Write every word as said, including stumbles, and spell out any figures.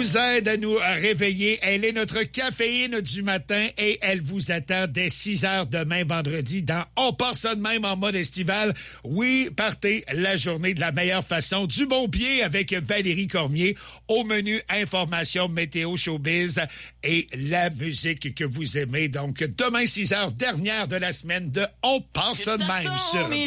nous aide à nous réveiller. Elle est notre caféine du matin et elle vous attend dès six heures demain vendredi dans On part ça de même en mode estival. Oui, partez la journée de la meilleure façon. Du bon pied avec Valérie Cormier. Au menu information, météo, showbiz et la musique que vous aimez. Donc, demain six heures, dernière de la semaine de On part ça de même sur